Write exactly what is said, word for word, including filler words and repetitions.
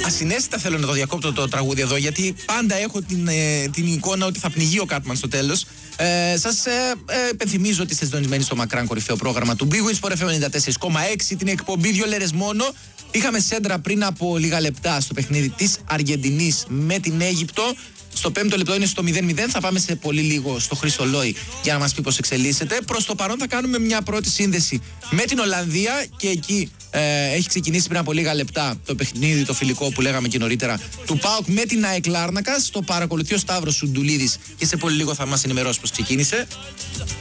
ασυναίσθητα θέλω να το διακόπτω το τραγούδι εδώ, γιατί πάντα έχω την, ε, την εικόνα ότι θα πνιγεί ο Κάτμαν στο τέλος. Ε, σας ε, ε, υπενθυμίζω ότι είστε συντονισμένοι στο μακράν κορυφαίο πρόγραμμα του Big Wins Sport εφ εμ ενενήντα τέσσερα κόμμα έξι, την εκπομπή δύο λέρες μόνο. Είχαμε σέντρα πριν από λίγα λεπτά στο παιχνίδι της Αργεντινής με την Αίγυπτο. Στο πέμπτο λεπτό είναι στο μηδέν μηδέν. Θα πάμε σε πολύ λίγο στο Χρήστο Λόι για να μας πει πώς εξελίσσεται. Προς το παρόν θα κάνουμε μια πρώτη σύνδεση με την Ολλανδία και εκεί ε, έχει ξεκινήσει πριν από λίγα λεπτά το παιχνίδι, το φιλικό που λέγαμε και νωρίτερα, του ΠΑΟΚ με την ΑΕΚ Λάρνακας. Το παρακολουθεί ο Σταύρος Σουντουλίδης και σε πολύ λίγο θα μας ενημερώσει πώς ξεκίνησε.